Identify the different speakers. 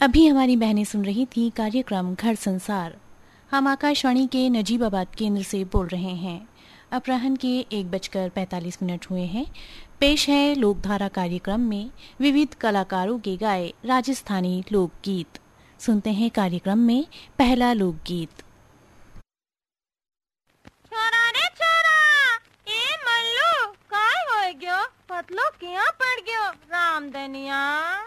Speaker 1: अभी हमारी बहनें सुन रही थी कार्यक्रम घर संसार। हम आकाशवाणी के नजीबाबाद केंद्र से बोल रहे हैं। अपराह्न के 1:45 हुए हैं। पेश है लोकधारा कार्यक्रम में विविध कलाकारों के गाए राजस्थानी लोकगीत। सुनते हैं कार्यक्रम में पहला लोकगीत।
Speaker 2: छोरा रे छोरा, ए मल्लू काय होय गयो, पतलो किया पड़ गयो रामधनिया।